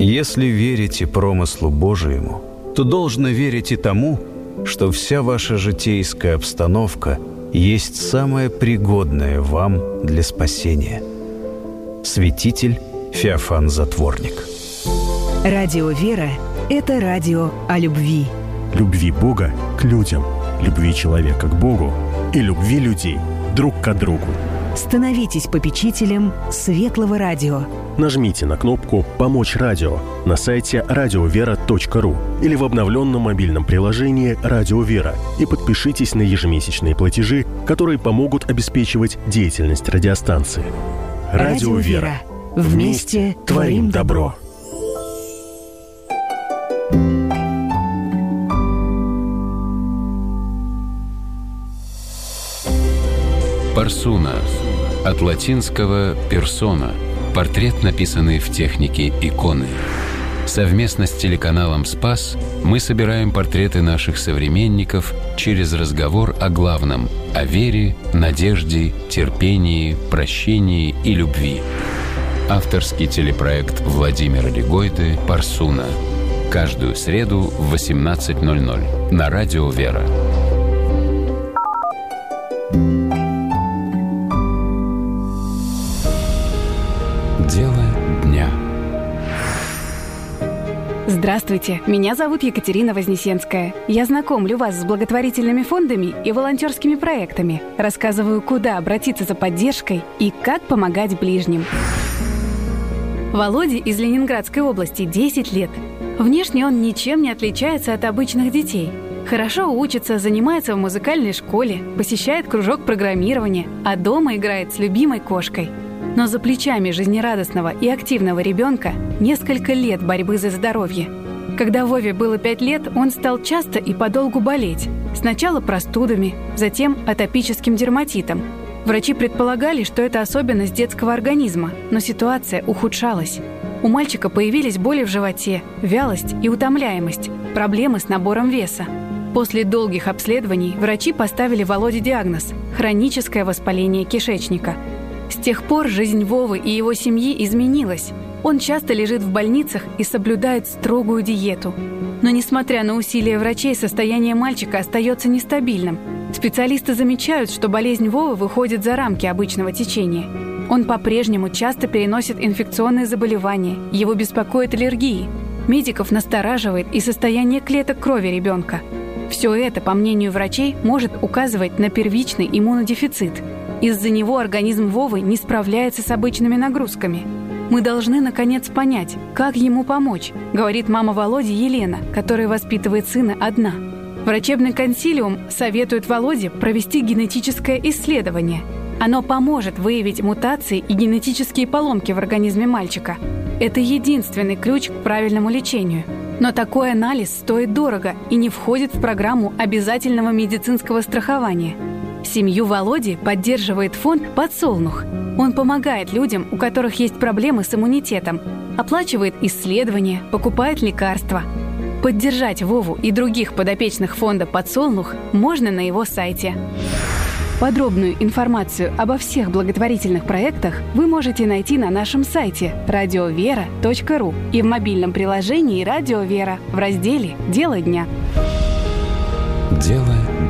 Если верите промыслу Божьему, то должно верить и тому, что вся ваша житейская обстановка есть самое пригодное вам для спасения. Святитель Феофан Затворник. Радио «Вера» — это радио о любви. Любви Бога к людям, любви человека к Богу и любви людей друг к другу. Становитесь попечителем Светлого Радио. Нажмите на кнопку «Помочь радио» на сайте radiovera.ru или в обновленном мобильном приложении «Радио Вера» и подпишитесь на ежемесячные платежи, которые помогут обеспечивать деятельность радиостанции. Радио Вера. Вместе творим добро. Парсуна. От латинского «персона». Портрет, написанный в технике иконы. Совместно с телеканалом «Спас» мы собираем портреты наших современников через разговор о главном – о вере, надежде, терпении, прощении и любви. Авторский телепроект Владимира Легойды «Парсуна». Каждую среду в 18:00 на Радио «Вера». Дело дня. Здравствуйте, меня зовут Екатерина Вознесенская. Я знакомлю вас с благотворительными фондами и волонтерскими проектами. Рассказываю, куда обратиться за поддержкой и как помогать ближним. Володе из Ленинградской области 10 лет. Внешне он ничем не отличается от обычных детей. Хорошо учится, занимается в музыкальной школе, посещает кружок программирования, а дома играет с любимой кошкой. Но за плечами жизнерадостного и активного ребенка несколько лет борьбы за здоровье. Когда Вове было 5 лет, он стал часто и подолгу болеть. Сначала простудами, затем атопическим дерматитом. Врачи предполагали, что это особенность детского организма, но ситуация ухудшалась. У мальчика появились боли в животе, вялость и утомляемость, проблемы с набором веса. После долгих обследований врачи поставили Володе диагноз – хроническое воспаление кишечника. С тех пор жизнь Вовы и его семьи изменилась. Он часто лежит в больницах и соблюдает строгую диету. Но несмотря на усилия врачей, состояние мальчика остается нестабильным. Специалисты замечают, что болезнь Вовы выходит за рамки обычного течения. Он по-прежнему часто переносит инфекционные заболевания, его беспокоят аллергии. Медиков настораживает и состояние клеток крови ребенка. Все это, по мнению врачей, может указывать на первичный иммунодефицит. Из-за него организм Вовы не справляется с обычными нагрузками. Мы должны, наконец, понять, как ему помочь, говорит мама Володи Елена, которая воспитывает сына одна. Врачебный консилиум советует Володе провести генетическое исследование. Оно поможет выявить мутации и генетические поломки в организме мальчика. Это единственный ключ к правильному лечению. Но такой анализ стоит дорого и не входит в программу обязательного медицинского страхования. Семью Володи поддерживает фонд «Подсолнух». Он помогает людям, у которых есть проблемы с иммунитетом, оплачивает исследования, покупает лекарства. Поддержать Вову и других подопечных фонда «Подсолнух» можно на его сайте. Подробную информацию обо всех благотворительных проектах вы можете найти на нашем сайте radiovera.ru и в мобильном приложении «Радио Вера» в разделе «Дело дня». Дело